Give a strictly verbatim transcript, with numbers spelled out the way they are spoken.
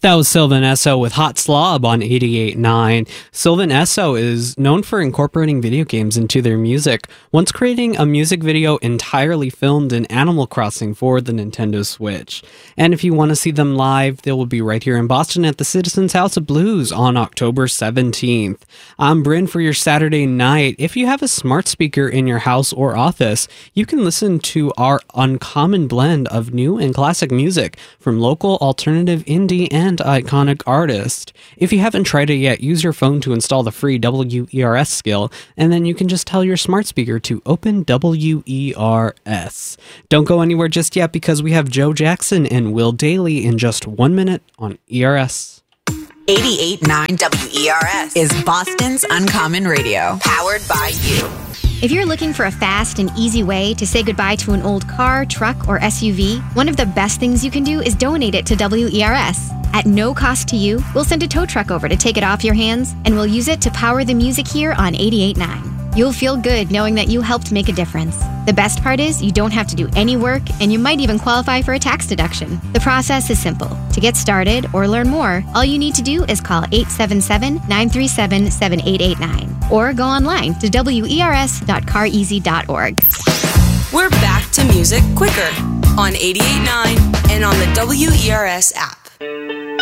That was Sylvan Esso with Hot Slob on eighty-eight point nine. Sylvan Esso is known for incorporating video games into their music, once creating a music video entirely filmed in Animal Crossing for the Nintendo Switch. And if you want to see them live, they will be right here in Boston at the Citizens House of Blues on October seventeenth. I'm Bryn for your Saturday night. If you have a smart speaker in your house or office, you can listen to our uncommon blend of new and classic music from local, alternative, indie, and iconic artists. If you haven't tried it yet, use your phone to install the free W E R S skill, and then you can just tell your smart speaker to open W E R S. Don't go anywhere just yet because we have Joe Jackson and Will Daly in just one minute on E R S. eighty-eight point nine W E R S is Boston's Uncommon Radio, powered by you. If you're looking for a fast and easy way to say goodbye to an old car, truck, or S U V, one of the best things you can do is donate it to W E R S. At no cost to you, we'll send a tow truck over to take it off your hands, and we'll use it to power the music here on eighty-eight point nine. You'll feel good knowing that you helped make a difference. The best part is you don't have to do any work, and you might even qualify for a tax deduction. The process is simple. To get started or learn more, all you need to do is call eight seven seven, nine three seven, seven eight eight nine or go online to W E R S dot car easy dot org. We're back to music quicker on eighty-eight point nine and on the W E R S app.